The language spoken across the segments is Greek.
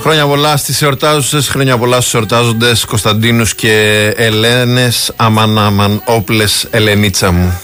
Χρόνια πολλά στις εορτάζουσες, χρόνια πολλά στους εορτάζοντες Κωνσταντίνους και Ελένες. Αμαν αμαν όπλες Ελενίτσα μου.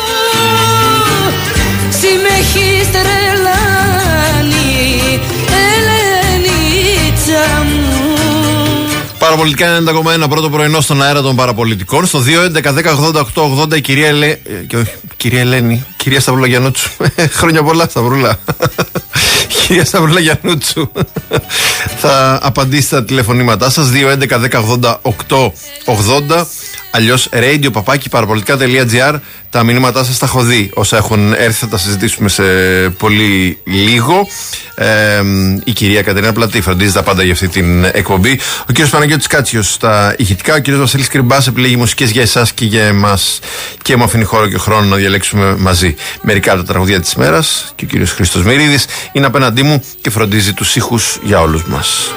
Παραπολιτικά 90,1 πρώτο πρωινό στον αέρα των παραπολιτικών. Στο 2.11.10.88.80 η κυρία Ελένη, κυρία Σταυρούλα Γιαννούτσου. Χρόνια πολλά, Σταυρούλα. Κυρία Σταυρούλα Γιαννούτσου. Θα απαντήσει στα τηλεφωνήματά σας. 2.11.10.88.80. Αλλιώς radio@παραπολιτικά.gr. Τα μηνύματά σας τα έχω δει. Όσα έχουν έρθει θα τα συζητήσουμε σε πολύ λίγο. Η κυρία Κατερίνα Πλατή φροντίζει τα πάντα για αυτή την εκπομπή. Ο κύριος Παναγιώτης Κάτσιος στα ηχητικά. Ο κύριος Βασίλης Κρυμπάς επιλέγει μουσικές για εσάς και για εμάς και μου αφήνει χώρο και χρόνο να διαλέξουμε μαζί μερικά από τα τραγουδία της ημέρας. Και ο κύριος Χρήστος Μυρίδης είναι απέναντί μου και φροντίζει τους ήχους για όλους μας.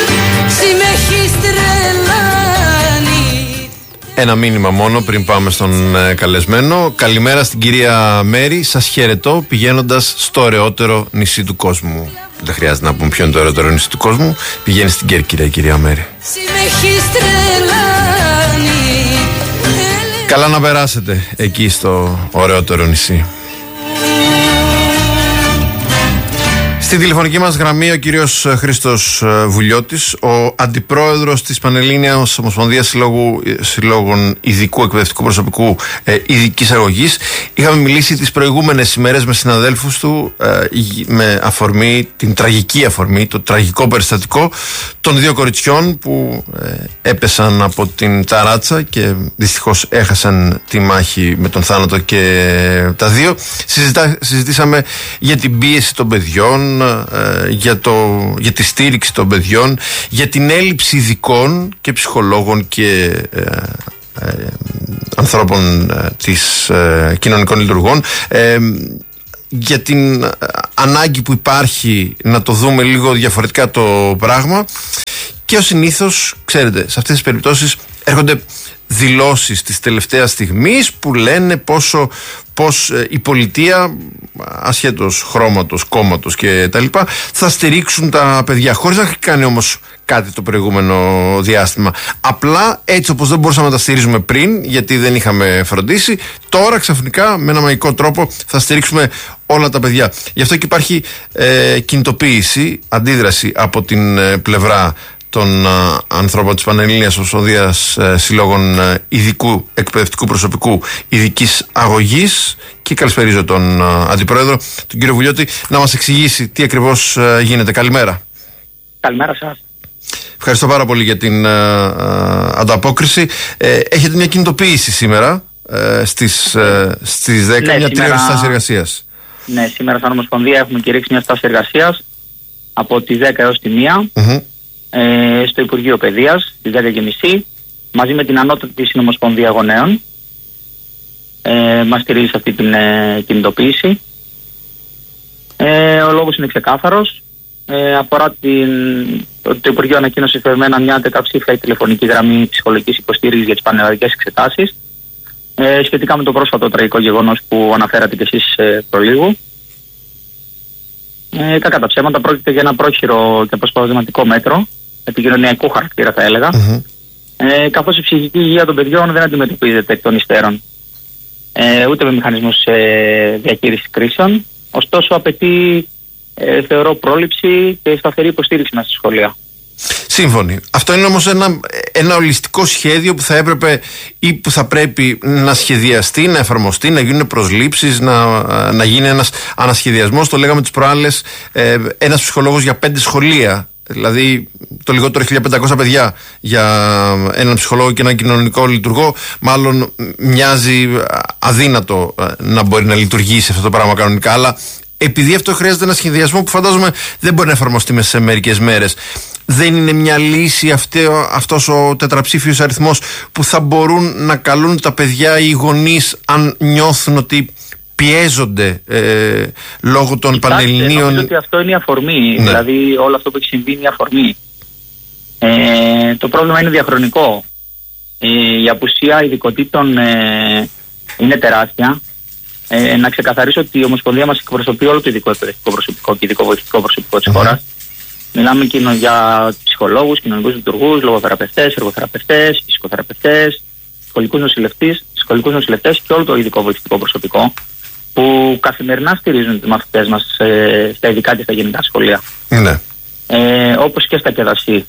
Ένα μήνυμα μόνο πριν πάμε στον καλεσμένο. Καλημέρα στην κυρία Μέρη. Σας χαιρετώ πηγαίνοντας στο ωραιότερο νησί του κόσμου. Δεν χρειάζεται να πούμε ποιο είναι το ωραιότερο νησί του κόσμου. Πηγαίνει στην Κέρκυρα η κυρία Μέρη. Καλά να περάσετε εκεί στο ωραιότερο νησί. Στην τηλεφωνική μας γραμμή ο κύριος Χρήστος Βουλιώτης, ο αντιπρόεδρος της Πανελλήνιας Ομοσπονδίας Συλλόγων Ειδικού Εκπαιδευτικού Προσωπικού Ειδικής Αγωγής. Είχαμε μιλήσει τις προηγούμενες ημέρες με συναδέλφους του με αφορμή, την τραγική αφορμή, το τραγικό περιστατικό των δύο κοριτσιών που έπεσαν από την ταράτσα και δυστυχώς έχασαν τη μάχη με τον θάνατο και τα δύο. Συζητήσαμε για την πίεση των παιδιών, για τη στήριξη των παιδιών, για την έλλειψη ειδικών και ψυχολόγων και ανθρώπων της κοινωνικών λειτουργών, για την ανάγκη που υπάρχει να το δούμε λίγο διαφορετικά το πράγμα. Και ως συνήθως, ξέρετε, σε αυτές τις περιπτώσεις έρχονται δηλώσεις της τελευταίας στιγμής που λένε πως η πολιτεία, ασχέτως χρώματος, κόμματος και τα λοιπά, θα στηρίξουν τα παιδιά, χωρίς να έχει κάνει όμως κάτι το προηγούμενο διάστημα. Απλά έτσι όπως δεν μπορούσαμε να τα στηρίζουμε πριν, γιατί δεν είχαμε φροντίσει, τώρα ξαφνικά με ένα μαγικό τρόπο θα στηρίξουμε όλα τα παιδιά. Γι' αυτό και υπάρχει κινητοποίηση, αντίδραση από την πλευρά των ανθρώπων της Πανελλήνιας Ομοσπονδίας Συλλόγων Ειδικού Εκπαιδευτικού Προσωπικού Ειδικής Αγωγής, και καλησπερίζω τον Αντιπρόεδρο, τον κύριο Βουλιώτη, να μας εξηγήσει τι ακριβώς γίνεται. Καλημέρα. Καλημέρα σας. Ευχαριστώ πάρα πολύ για την ανταπόκριση. Έχετε μια κινητοποίηση σήμερα στις 10, μια τρίωρη στάση εργασίας. Ναι, σήμερα σαν Ομοσπονδία έχουμε κηρύξει μια στάση εργασίας από τις 10 έως τη 1. Στο Υπουργείο Παιδείας στις 10:30 μαζί με την ανώτατη Συνομοσπονδία Γονέων. Μας στηρίζει σε αυτή την κινητοποίηση. Ο λόγος είναι ξεκάθαρος. Αφορά το Υπουργείο ανακοίνωσε θερμένα μια τετραψήφια τηλεφωνική γραμμή ψυχολογικής υποστήριξης για τις πανελλαδικές εξετάσεις σχετικά με το πρόσφατο τραγικό γεγονός που αναφέρατε και εσείς προλίγου. Κακά τα ψέματα, πρόκειται για ένα πρόχειρο και αποσπασματικό μέτρο επικοινωνιακού χαρακτήρα, θα έλεγα, καθώς η ψυχική υγεία των παιδιών δεν αντιμετωπίζεται εκ των υστέρων ούτε με μηχανισμούς διαχείρισης κρίσεων. Ωστόσο απαιτεί, θεωρώ, πρόληψη και σταθερή υποστήριξη μέσα στη σχολεία. Σύμφωνοι. Αυτό είναι όμως ένα ολιστικό σχέδιο που θα έπρεπε ή που θα πρέπει να σχεδιαστεί, να εφαρμοστεί, να γίνουν προσλήψεις, να γίνει ένας ανασχεδιασμός. Το λέγαμε τις προάλλες, ένας ψυχολόγος για 5 σχολεία. Δηλαδή το λιγότερο 1500 παιδιά για έναν ψυχολόγο και έναν κοινωνικό λειτουργό. Μάλλον μοιάζει αδύνατο να μπορεί να λειτουργήσει αυτό το πράγμα κανονικά. Αλλά επειδή αυτό χρειάζεται ένα σχεδιασμό που φαντάζομαι δεν μπορεί να εφαρμοστεί μέσα σε μερικές μέρες, δεν είναι μια λύση αυτός ο τετραψήφιος αριθμός που θα μπορούν να καλούν τα παιδιά οι γονείς αν νιώθουν ότι πιέζονται λόγω των πανελληνίων? Νομίζω ότι αυτό είναι η αφορμή. Ναι. Δηλαδή όλο αυτό που έχει συμβεί είναι η αφορμή. Το πρόβλημα είναι διαχρονικό. Η απουσία ειδικοτήτων είναι τεράστια. Να ξεκαθαρίσω ότι η Ομοσπονδία μας εκπροσωπεί όλο το ειδικό εκπαιδευτικό προσωπικό και ειδικό βοηθητικό προσωπικό της χώρας. Μιλάμε για ψυχολόγους, κοινωνικούς λειτουργούς, λογοθεραπευτές, εργοθεραπευτές, φυσικοθεραπευτές, σχολικούς νοσηλευτές και όλο το ειδικό βοηθητικό προσωπικό που καθημερινά στηρίζουν τους μαθητές μας στα ειδικά και στα γενικά σχολεία. Ναι. Όπως και στα ΚΕΔΑΣΥ.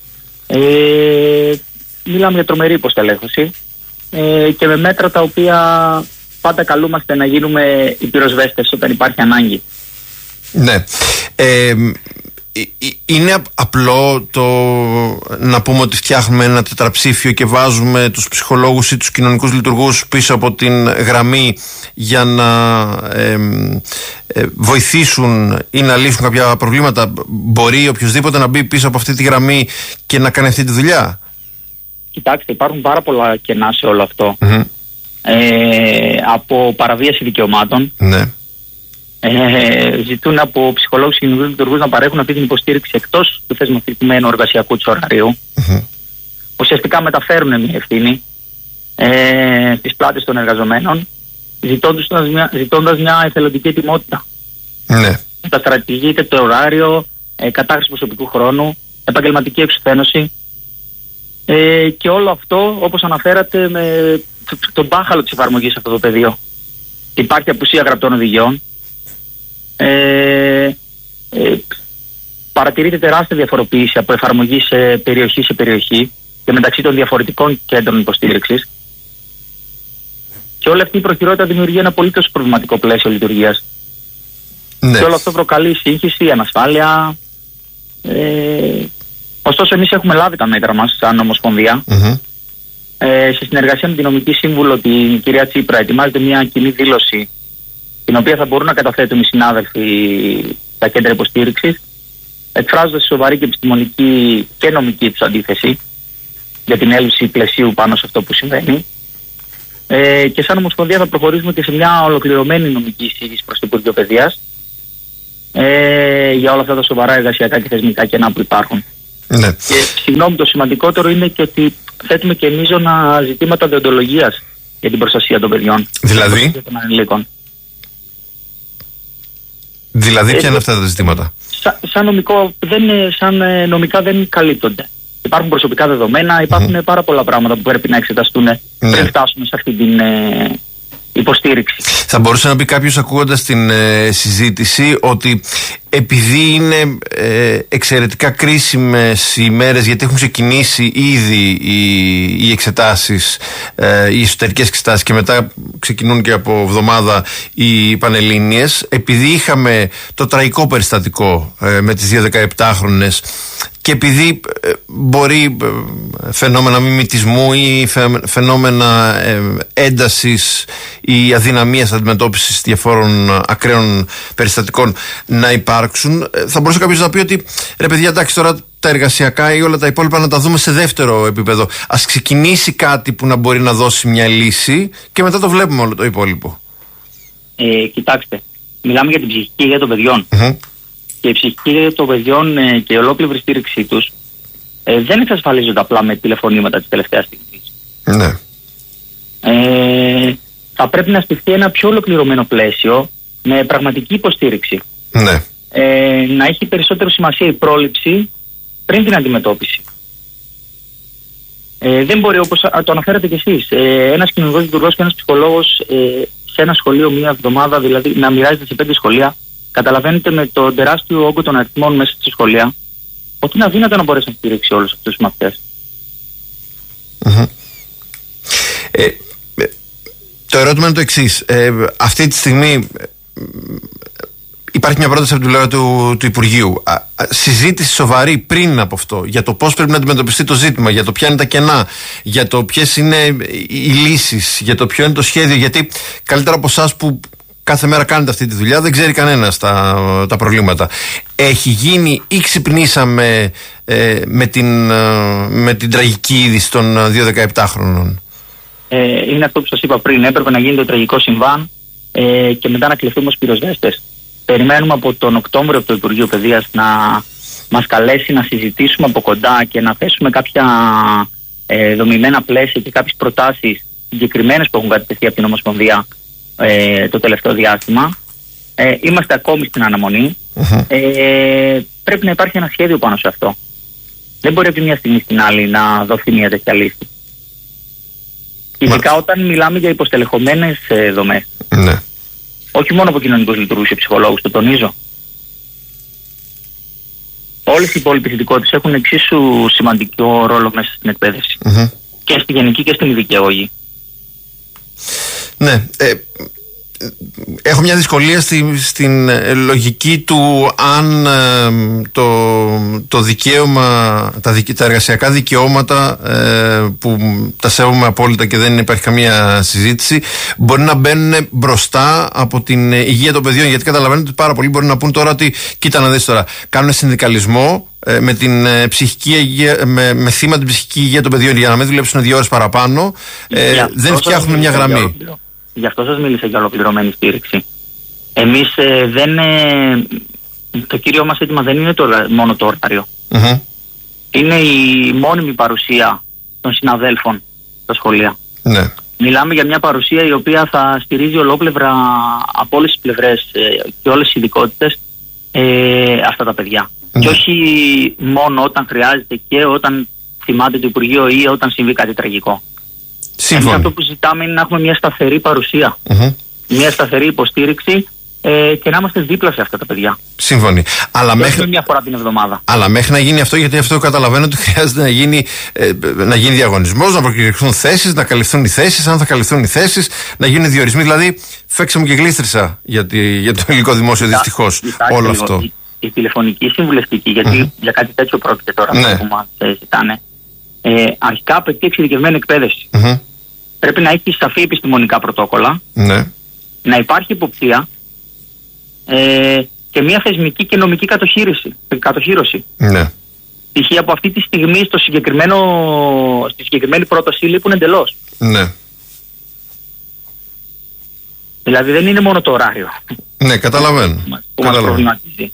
Μιλάμε για τρομερή υποστελέχωση και με μέτρα τα οποία πάντα καλούμαστε να γίνουμε οι πυροσβέστες όταν υπάρχει ανάγκη. Ναι. Είναι απλό το να πούμε ότι φτιάχνουμε ένα τετραψήφιο και βάζουμε τους ψυχολόγους ή τους κοινωνικούς λειτουργούς πίσω από την γραμμή για να βοηθήσουν ή να λύσουν κάποια προβλήματα? Μπορεί οποιοδήποτε να μπει πίσω από αυτή τη γραμμή και να κάνει αυτή τη δουλειά? Κοιτάξτε, υπάρχουν πάρα πολλά κενά σε όλο αυτό. Από παραβίαση δικαιωμάτων. Ναι. Ζητούν από ψυχολόγους και κοινωνικούς λειτουργούς να παρέχουν αυτή την υποστήριξη εκτός του θεσμοθετημένου εργασιακού τους ωραρίου. Ουσιαστικά μεταφέρουν μια ευθύνη στις πλάτες των εργαζομένων, ζητώντας μια εθελοντική ετοιμότητα. Ναι. Καταστρατηγείται το ωράριο, κατάχρηση προσωπικού χρόνου, επαγγελματική εξουθένωση και όλο αυτό, όπως αναφέρατε, με τον μπάχαλο της εφαρμογής σε αυτό το πεδίο. Υπάρχει απουσία γραπτών οδηγιών. Παρατηρείται τεράστια διαφοροποίηση από εφαρμογή σε περιοχή και μεταξύ των διαφορετικών κέντρων υποστήριξης, και όλη αυτή η προχειρότητα δημιουργεί ένα απολύτως προβληματικό πλαίσιο λειτουργίας. Ναι. Και όλο αυτό προκαλεί σύγχυση, ανασφάλεια. Ωστόσο, εμείς έχουμε λάβει τα μέτρα μας σαν Ομοσπονδία. Σε συνεργασία με την νομική σύμβουλο, την κυρία Τσίπρα, ετοιμάζεται μια κοινή δήλωση την οποία θα μπορούν να καταθέτουν οι συνάδελφοι στα κέντρα υποστήριξης, εκφράζοντας σοβαρή και επιστημονική και νομική τους αντίθεση για την έλλειψη πλαισίου πάνω σε αυτό που συμβαίνει. Και σαν Ομοσπονδία θα προχωρήσουμε και σε μια ολοκληρωμένη νομική εισήγηση προς το Υπουργείο Παιδείας για όλα αυτά τα σοβαρά εργασιακά και θεσμικά κενά που υπάρχουν. Ναι. Και συγγνώμη, το σημαντικότερο είναι και ότι θέτουμε και μείζωνα ζητήματα δεοντολογίας για την προστασία των παιδιών. Δηλαδή, των ανηλίκων. ποια είναι αυτά τα ζητήματα? Σαν νομικά δεν καλύπτονται. Υπάρχουν προσωπικά δεδομένα, υπάρχουν πάρα πολλά πράγματα που πρέπει να εξεταστούν πριν φτάσουμε σε αυτή την υποστήριξη. Θα μπορούσε να πει κάποιος, ακούγοντας την συζήτηση, ότι επειδή είναι εξαιρετικά κρίσιμες οι μέρες, γιατί έχουν ξεκινήσει ήδη οι εξετάσεις, οι εσωτερικές εξετάσεις, και μετά ξεκινούν και από εβδομάδα οι πανελλήνιες, επειδή είχαμε το τραγικό περιστατικό με τις 2 17χρονες, και επειδή μπορεί φαινόμενα μιμητισμού ή φαινόμενα έντασης ή αδυναμίας αντιμετώπισης διαφόρων ακραίων περιστατικών να υπάρξουν, θα μπορούσε κάποιος να πει ότι ρε παιδιά, εντάξει, τώρα τα εργασιακά ή όλα τα υπόλοιπα να τα δούμε σε δεύτερο επίπεδο. Ας ξεκινήσει κάτι που να μπορεί να δώσει μια λύση και μετά το βλέπουμε όλο το υπόλοιπο. Κοιτάξτε, μιλάμε για την ψυχική υγεία των παιδιών. Και η ψυχική υγεία των παιδιών και η ολόκληρη στήριξή τους δεν εξασφαλίζονται απλά με τηλεφωνήματα της τελευταίας στιγμής. Ναι. Θα πρέπει να στηθεί ένα πιο ολοκληρωμένο πλαίσιο με πραγματική υποστήριξη. Ναι. Να έχει περισσότερο σημασία η πρόληψη πριν την αντιμετώπιση. Δεν μπορεί, όπως το αναφέρατε κι εσείς, ένας κοινωνικός λειτουργός και ένας ψυχολόγος σε ένα σχολείο μία εβδομάδα, δηλαδή να μοιράζεται σε 5 σχολεία. Καταλαβαίνετε με το τεράστιο όγκο των αριθμών μέσα στη σχολεία ότι είναι αδύνατο να μπορέσει να στηρίξει όλους αυτούς τους μαθητές. Το ερώτημα είναι το εξής. Αυτή τη στιγμή υπάρχει μια πρόταση από την πλευρά του Υπουργείου. Συζήτηση σοβαρή πριν από αυτό για το πώς πρέπει να αντιμετωπιστεί το ζήτημα, για το ποια είναι τα κενά, για το ποιες είναι οι λύσεις, για το ποιο είναι το σχέδιο. Γιατί καλύτερα από εσάς που κάθε μέρα κάνετε αυτή τη δουλειά, δεν ξέρει κανένας τα προβλήματα. Έχει γίνει ή ξυπνήσαμε με την τραγική είδηση των 2 17χρονων? Είναι αυτό που σας είπα πριν. Έπρεπε να γίνει το τραγικό συμβάν και μετά να κληθούμε ως πυροσβέστες. Περιμένουμε από τον Οκτώβριο από το Υπουργείο Παιδείας να μας καλέσει να συζητήσουμε από κοντά και να θέσουμε κάποια δομημένα πλαίσια και κάποιες προτάσεις συγκεκριμένες που έχουν κατατεθεί από την Ομοσπονδία το τελευταίο διάστημα. Είμαστε ακόμη στην αναμονή. πρέπει να υπάρχει ένα σχέδιο πάνω σε αυτό. Δεν μπορεί από τη μια στιγμή στην άλλη να δοθεί μια τέτοια λύση. Ειδικά όταν μιλάμε για υποστελεχωμένες δομές. Ναι. Όχι μόνο από κοινωνικούς λειτουργούς και ψυχολόγους, το τονίζω. Όλες οι υπόλοιπες ειδικότητες έχουν εξίσου σημαντικό ρόλο μέσα στην εκπαίδευση. Και στη γενική και στην ειδική αγωγή. Ναι. Έχω μια δυσκολία στην λογική του αν το δικαίωμα, τα εργασιακά δικαιώματα που τα σέβομαι απόλυτα και δεν υπάρχει καμία συζήτηση, μπορεί να μπαίνουν μπροστά από την υγεία των παιδιών. Γιατί καταλαβαίνετε ότι πάρα πολλοί μπορεί να πούν τώρα ότι κοίτα να δεις τώρα, κάνουν συνδικαλισμό με την ψυχική υγεία, με θύμα την ψυχική υγεία των παιδιών για να μην δουλέψουν 2 ώρες παραπάνω, δεν φτιάχνουν μια γραμμή. Γι' αυτό σας μίλησα για ολοκληρωμένη στήριξη. Εμείς το κύριο μας αίτημα δεν είναι μόνο το ωράριο. Είναι η μόνιμη παρουσία των συναδέλφων στα σχολεία. Ναι. Μιλάμε για μια παρουσία η οποία θα στηρίζει ολόκλευρα από όλες τις πλευρές και όλες τις ειδικότητες αυτά τα παιδιά. Και όχι μόνο όταν χρειάζεται και όταν θυμάται το Υπουργείο ή όταν συμβεί κάτι τραγικό. Εμείς αυτό που ζητάμε είναι να έχουμε μια σταθερή παρουσία, μια σταθερή υποστήριξη και να είμαστε δίπλα σε αυτά τα παιδιά. Σύμφωνοι. Αλλά μέχρι μια φορά την εβδομάδα. Αλλά μέχρι να γίνει αυτό, γιατί αυτό καταλαβαίνω ότι χρειάζεται να γίνει διαγωνισμός, να προκηρυχθούν θέσεις, να καλυφθούν οι θέσεις, αν θα καλυφθούν οι θέσεις, να γίνουν διορισμοί. Δηλαδή, φέξε μου και γλίστρισα για το ελληνικό δημόσιο, δυστυχώς, όλο αυτό. Η τηλεφωνική συμβουλευτική, γιατί για κάτι τέτοιο πρόκειται τώρα που μας ζητάνε, αρχικά απαιτεί εξειδικευμένη εκπαίδευση. Πρέπει να έχει σαφή επιστημονικά πρωτόκολλα, να υπάρχει υποπτία και μια θεσμική και νομική κατοχύρωση. Στοιχεία που αυτή τη στιγμή στη συγκεκριμένη πρόταση λείπουν εντελώς. Δηλαδή δεν είναι μόνο το ωράριο. Ναι, καταλαβαίνω. Που μας προβληματίζει.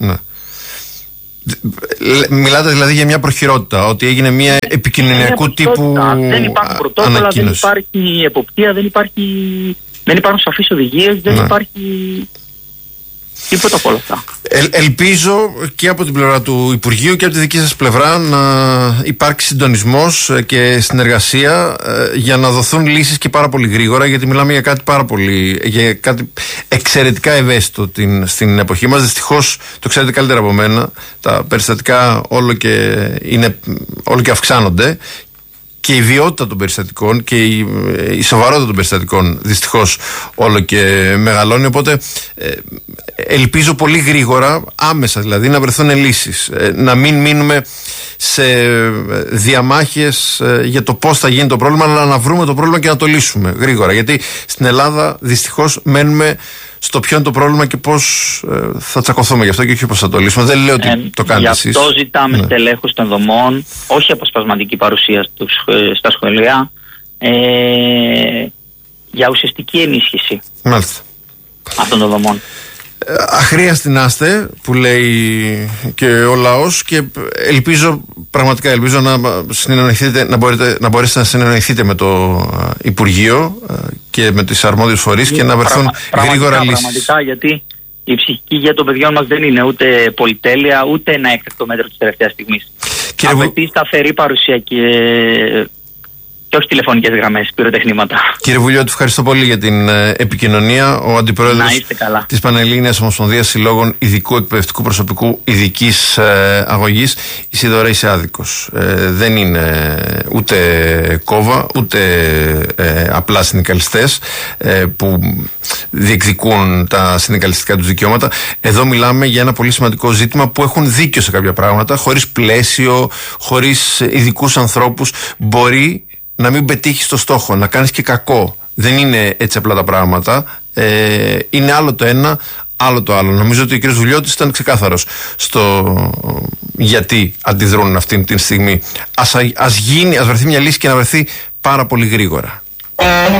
Μιλάτε δηλαδή για μια προχειρότητα, ότι έγινε μια επικοινωνιακού τύπου δεν υπάρχουν πρωτόκολλα, δεν υπάρχει εποπτεία, δεν υπάρχουν σαφείς οδηγίες, δεν υπάρχει τίποτα από όλα αυτά. Ελπίζω και από την πλευρά του Υπουργείου και από τη δική σας πλευρά να υπάρξει συντονισμός και συνεργασία για να δοθούν λύσεις και πάρα πολύ γρήγορα, γιατί μιλάμε για κάτι εξαιρετικά ευαίσθητο στην εποχή μας. Δυστυχώς το ξέρετε καλύτερα από μένα, τα περιστατικά όλο και αυξάνονται και η βιότητα των περιστατικών και η σοβαρότητα των περιστατικών δυστυχώς όλο και μεγαλώνει, οπότε ελπίζω πολύ γρήγορα, άμεσα δηλαδή, να βρεθούν λύσεις, να μην μείνουμε σε διαμάχες για το πώς θα γίνει το πρόβλημα, αλλά να βρούμε το πρόβλημα και να το λύσουμε γρήγορα, γιατί στην Ελλάδα δυστυχώς μένουμε στο ποιο είναι το πρόβλημα και πώς θα τσακωθούμε γι' αυτό και όχι πώς θα το λύσουμε. Δεν λέω ότι το κάνετε εσείς. Γι' αυτό ζητάμε στελέχους των δομών, όχι αποσπασματική παρουσία στα σχολεία, για ουσιαστική ενίσχυση αυτών των δομών. Αχρίαστη να είστε, που λέει και ο λαός, και ελπίζω να μπορέσετε να συνεννοηθείτε με το Υπουργείο και με τις αρμόδιους φορείς και να βρεθούν γρήγορα λύσεις. Πραγματικά, γιατί η ψυχική υγεία των παιδιών μας δεν είναι ούτε πολυτέλεια, ούτε ένα έκτακτο μέτρο της τελευταίας στιγμής. Απαιτεί σταθερή παρουσία και όχι τηλεφωνικές γραμμές, πυροτεχνήματα. Κύριε Βουλιώτη, ευχαριστώ πολύ για την επικοινωνία. Ο Αντιπρόεδρος της Πανελλήνιας Ομοσπονδίας Συλλόγων Ειδικού Εκπαιδευτικού Προσωπικού Ειδικής Αγωγής, Ισίδωρα, είσαι άδικος. Δεν είναι ούτε κόβα, ούτε απλά συνδικαλιστές που διεκδικούν τα συνδικαλιστικά τους δικαιώματα. Εδώ μιλάμε για ένα πολύ σημαντικό ζήτημα που έχουν δίκιο σε κάποια πράγματα, χωρίς πλαίσιο, χωρίς ειδικούς ανθρώπους, μπορεί να μην πετύχεις το στόχο, να κάνεις και κακό. Δεν είναι έτσι απλά τα πράγματα. Είναι άλλο το ένα, άλλο το άλλο. Νομίζω ότι ο κ. Βουλιώτης ήταν ξεκάθαρος στο γιατί αντιδρούν αυτή τη στιγμή. Ας βρεθεί μια λύση και να βρεθεί πάρα πολύ γρήγορα.